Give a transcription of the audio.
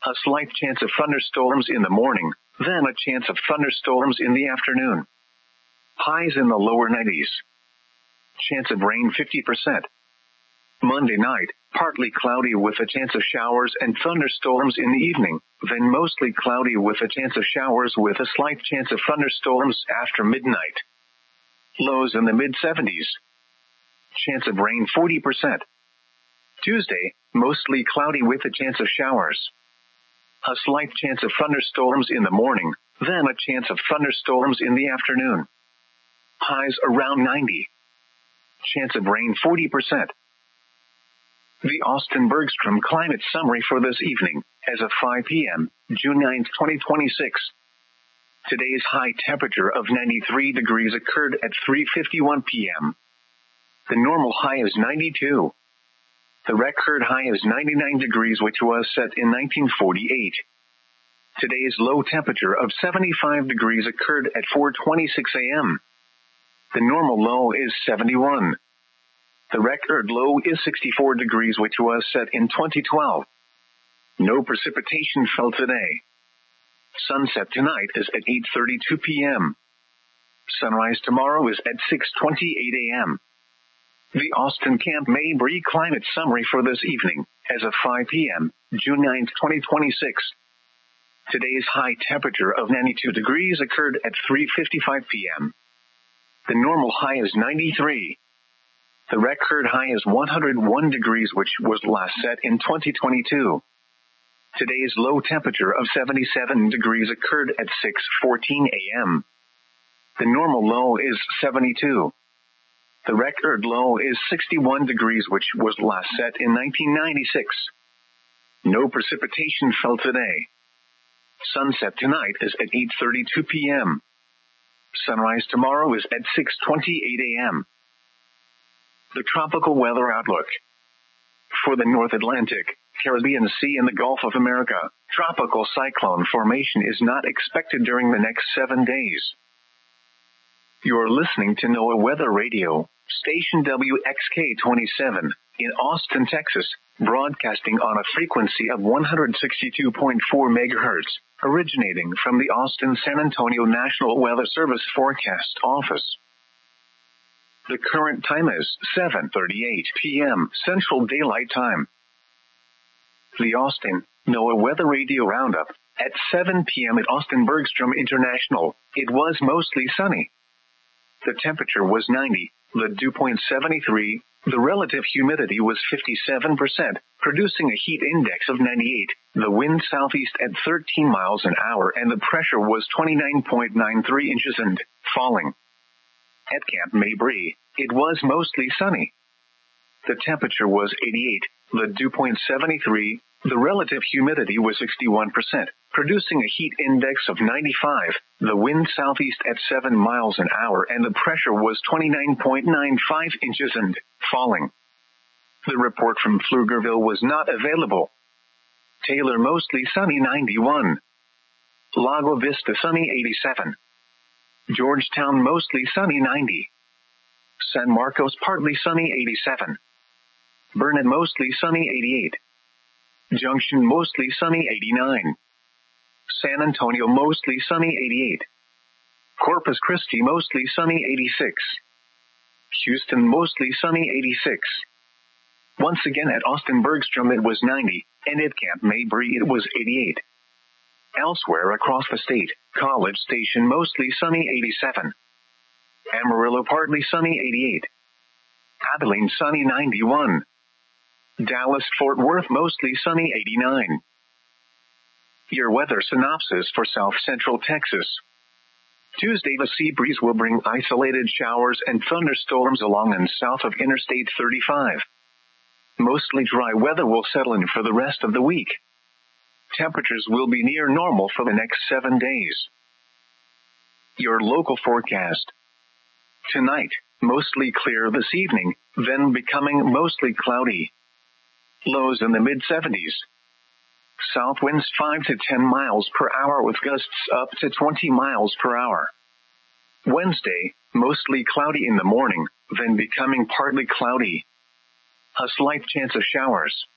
A slight chance of thunderstorms in the morning, then a chance of thunderstorms in the afternoon. Highs in the lower 90s. Chance of rain 50%. Monday night, partly cloudy with a chance of showers and thunderstorms in the evening, then mostly cloudy with a chance of showers with a slight chance of thunderstorms after midnight. Lows in the mid-70s. Chance of rain 40%. Tuesday, mostly cloudy with a chance of showers. A slight chance of thunderstorms in the morning, then a chance of thunderstorms in the afternoon. Highs around 90. Chance of rain 40%. The Austin Bergstrom Climate Summary for this evening, as of 5 p.m., June 9, 2026. Today's high temperature of 93 degrees occurred at 3:51 p.m. The normal high is 92. The record high is 99 degrees, which was set in 1948. Today's low temperature of 75 degrees occurred at 4:26 a.m. The normal low is 71. The record low is 64 degrees, which was set in 2012. No precipitation fell today. Sunset tonight is at 8:32 p.m. Sunrise tomorrow is at 6:28 a.m. The Austin Camp Mabry Climate Summary for this evening, as of 5 p.m., June 9, 2026. Today's high temperature of 92 degrees occurred at 3:55 p.m. The normal high is 93. The record high is 101 degrees, which was last set in 2022. Today's low temperature of 77 degrees occurred at 6:14 a.m. The normal low is 72. The record low is 61 degrees, which was last set in 1996. No precipitation fell today. Sunset tonight is at 8:32 p.m. Sunrise tomorrow is at 6:28 a.m. The tropical weather outlook. For the North Atlantic, Caribbean Sea and the Gulf of America, tropical cyclone formation is not expected during the next 7 days. You're listening to NOAA Weather Radio, station WXK-27, in Austin, Texas, broadcasting on a frequency of 162.4 MHz, originating from the Austin-San Antonio National Weather Service Forecast Office. The current time is 7:38 p.m. Central Daylight Time. The Austin NOAA Weather Radio Roundup. At 7 p.m. at Austin Bergstrom International, it was mostly sunny. The temperature was 90, the dew point 73, the relative humidity was 57%, producing a heat index of 98, the wind southeast at 13 miles an hour, and the pressure was 29.93 inches and falling. At Camp Mabry, it was mostly sunny. The temperature was 88, the dew point 73, the relative humidity was 61%, producing a heat index of 95, the wind southeast at 7 miles an hour, and the pressure was 29.95 inches and falling. The report from Pflugerville was not available. Taylor mostly sunny 91. Lago Vista sunny 87. Georgetown mostly sunny 90. San Marcos partly sunny 87. Burnet mostly sunny 88. Junction mostly sunny 89. San Antonio mostly sunny 88. Corpus Christi mostly sunny 86. Houston mostly sunny 86. Once again at Austin Bergstrom it was 90, and at Camp Mabry it was 88. Elsewhere across the state, College Station mostly sunny 87. Amarillo partly sunny 88. Abilene sunny 91. Dallas-Fort Worth mostly sunny 89. Your weather synopsis for South Central Texas. Tuesday, the sea breeze will bring isolated showers and thunderstorms along and south of Interstate 35. Mostly dry weather will settle in for the rest of the week. Temperatures will be near normal for the next 7 days. Your local forecast. Tonight, mostly clear this evening, then becoming mostly cloudy. Lows in the mid-70s. South winds 5 to 10 miles per hour with gusts up to 20 miles per hour. Wednesday, mostly cloudy in the morning, then becoming partly cloudy. A slight chance of showers.